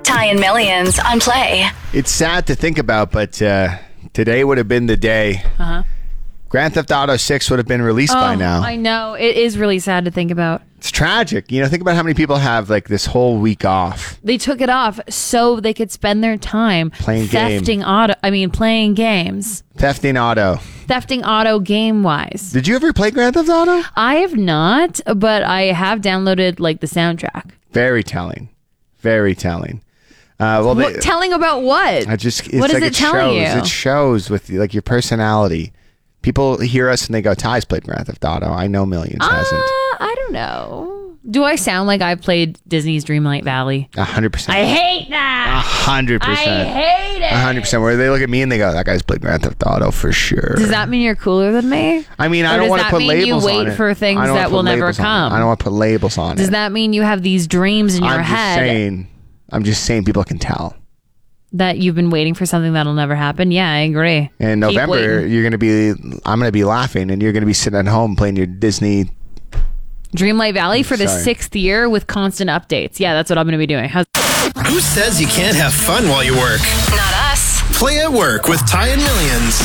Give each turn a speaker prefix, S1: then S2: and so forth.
S1: Ty and Millions on Play.
S2: It's sad to think about, but today would have been the day. Grand Theft Auto 6 would have been released by now.
S3: I know. It is really sad to think about.
S2: It's tragic. Think about how many people have like this whole week off.
S3: They took it off so they could spend their time
S2: playing
S3: games.
S2: Thefting auto.
S3: Thefting auto game-wise.
S2: Did you ever play Grand Theft Auto?
S3: I have not, but I have downloaded like the soundtrack.
S2: Very telling. Very telling.
S3: Telling about what?
S2: What is
S3: it telling you?
S2: It shows with like your personality. People hear us and they go, Ty's played Grand Theft Auto. I know Millions hasn't.
S3: I don't know. Do I sound like I've played Disney's Dreamlight Valley?
S2: 100%.
S3: I hate that.
S2: 100%.
S3: I hate it.
S2: 100%. Where they look at me and they go, that guy's played Grand Theft Auto for sure.
S3: Does that mean you're cooler than me?
S2: I mean, I don't want to put labels on it.
S3: Does that mean you wait for things that will never come?
S2: I don't want to put labels on it.
S3: Does that mean you have these dreams in your head?
S2: I'm just saying people can tell.
S3: That you've been waiting for something that'll never happen? Yeah, I agree.
S2: In November, I'm going to be laughing and you're going to be sitting at home playing your Disney
S3: Dreamlight Valley for the 6th year with constant updates. Yeah, that's what I'm going to be doing.
S4: Who says you can't have fun while you work?
S1: Not us.
S4: Play at Work with Ty and Millions.